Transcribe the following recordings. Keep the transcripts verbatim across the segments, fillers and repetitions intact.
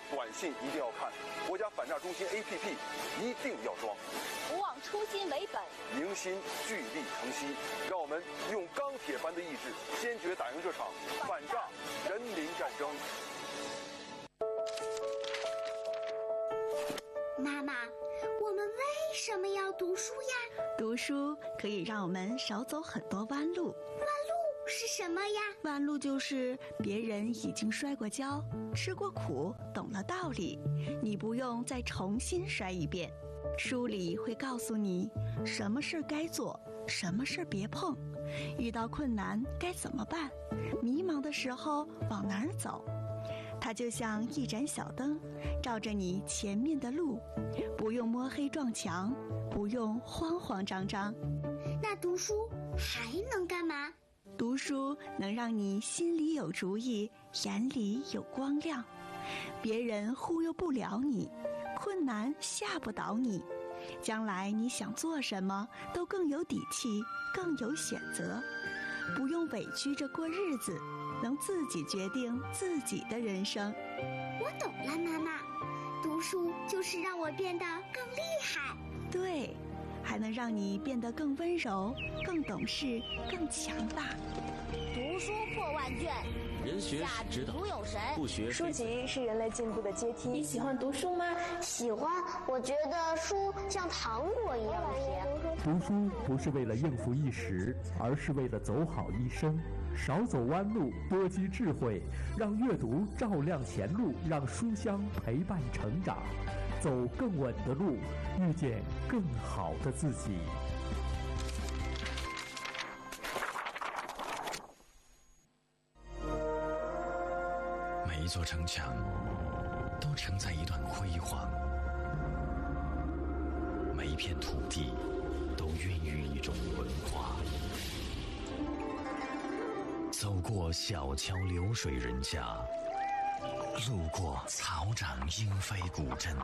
短信一定要看，国家反诈中心 A P P 一定要装。 不忘初心为本， 凝心聚力成溪，让我们用钢铁般的意志，坚决打赢这场反诈人民战争。 妈妈，我们为什么要读书呀？ 读书可以让我们少走很多弯路。 弯路是什么呀？ 弯路就是别人已经摔过跤，吃过苦，懂了道理，你不用再重新摔一遍。书里会告诉你什么事该做，什么事别碰，遇到困难该怎么办，迷茫的时候往哪儿走。它就像一盏小灯，照着你前面的路，不用摸黑撞墙，不用慌慌张张。 那读书还能干嘛？ 读书能让你心里有主意，眼里有光亮，别人忽悠不了你，困难吓不倒你，将来你想做什么都更有底气，更有选择，不用委屈着过日子，能自己决定自己的人生。 我懂了，妈妈，读书就是让我变得更厉害。 对，还能让你变得更温柔，更懂事，更强大。 读书破万卷， 人学是指导，不学书籍是人类进步的阶梯。 你喜欢读书吗？ 喜欢，我觉得书像糖果一样甜。 读书不是为了应付一时，而是为了走好一生。少走弯路，多积智慧，让阅读照亮前路，让书香陪伴成长，走更稳的路，遇见更好的自己。 每一座城墙都承载一段辉煌，每一片土地都孕育一种文化。走过小桥流水人家，路过草长莺飞古镇，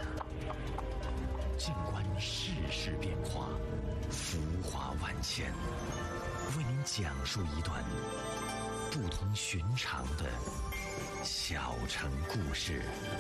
静观世事变化，浮华万千，为您讲述一段不同寻常的小城故事。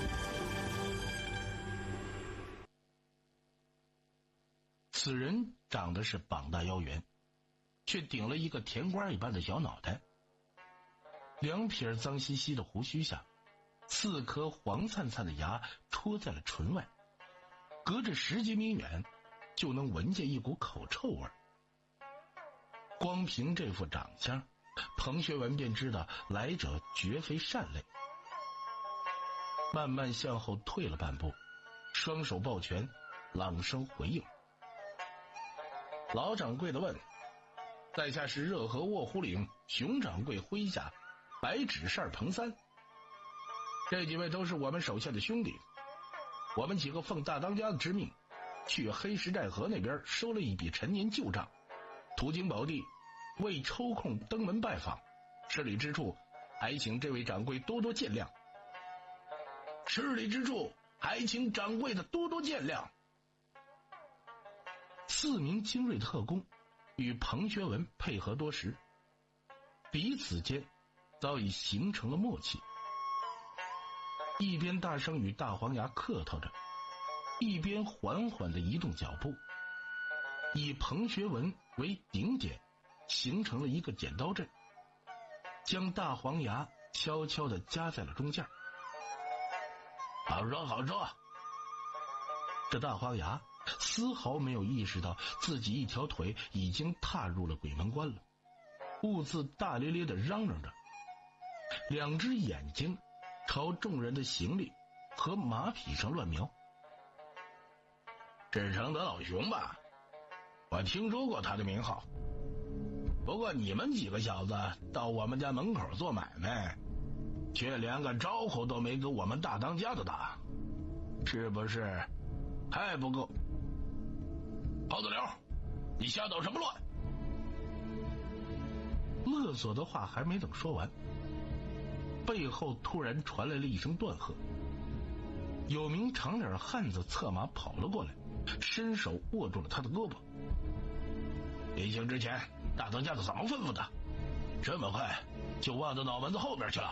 此人长得是膀大腰圆，却顶了一个甜瓜一般的小脑袋，两撇脏兮兮的胡须下，四颗黄灿灿的牙戳在了唇外，隔着十几米远就能闻见一股口臭味。光凭这副长相，彭学文便知道来者绝非善类。慢慢向后退了半步，双手抱拳，朗声回应。老掌柜的问：在下是热河卧虎岭熊掌柜麾下白纸扇彭三，这几位都是我们手下的兄弟，我们几个奉大当家的之命，去黑石寨河那边收了一笔陈年旧账，途经宝地，未抽空登门拜访，失礼之处还请这位掌柜多多见谅。失礼之处还请掌柜的多多见谅。四名精锐特工与彭学文配合多时，彼此间早已形成了默契，一边大声与大黄牙客套着，一边缓缓地移动脚步，以彭学文为顶点，形成了一个剪刀阵，将大黄牙悄悄地夹在了中间。好说好说。这大黄牙丝毫没有意识到自己一条腿已经踏入了鬼门关了，兀自大咧咧地嚷嚷着，两只眼睛朝众人的行李和马匹上乱瞄。是承德老熊吧？我听说过他的名号，不过你们几个小子到我们家门口做买卖，却连个招呼都没给我们大当家的打，是不是还不够？猴子刘，你瞎捣什么乱？勒索的话还没等说完，背后突然传来了一声断喝，有名长脸汉子策马跑了过来，伸手握住了他的胳膊。临行之前，大当家的怎么吩咐的？这么快就忘到脑门子后边去了？